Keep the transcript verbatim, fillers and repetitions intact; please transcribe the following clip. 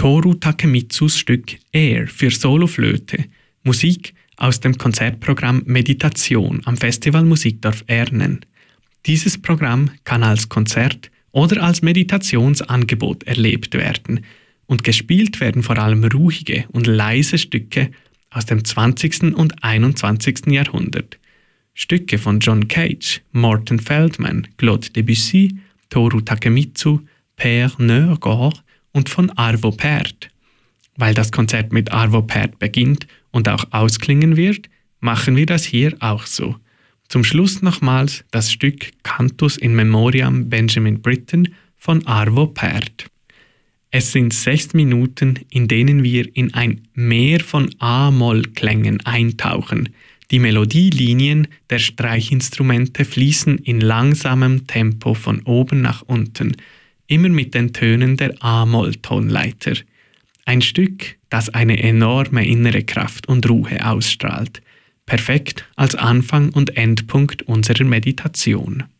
Toru Takemitsus Stück Air für Soloflöte, Musik aus dem Konzertprogramm Meditation am Festival Musikdorf Ernen. Dieses Programm kann als Konzert oder als Meditationsangebot erlebt werden und gespielt werden vor allem ruhige und leise Stücke aus dem zwanzigsten und einundzwanzigsten Jahrhundert. Stücke von John Cage, Morton Feldman, Claude Debussy, Toru Takemitsu, Père Neergaard und von Arvo Pärt. Weil das Konzert mit Arvo Pärt beginnt und auch ausklingen wird, machen wir das hier auch so. Zum Schluss nochmals das Stück Cantus in Memoriam Benjamin Britten von Arvo Pärt. Es sind sechs Minuten, in denen wir in ein Meer von A-Moll-Klängen eintauchen. Die Melodielinien der Streichinstrumente fließen in langsamem Tempo von oben nach unten, immer mit den Tönen der A-Moll-Tonleiter. Ein Stück, das eine enorme innere Kraft und Ruhe ausstrahlt. Perfekt als Anfang und Endpunkt unserer Meditation.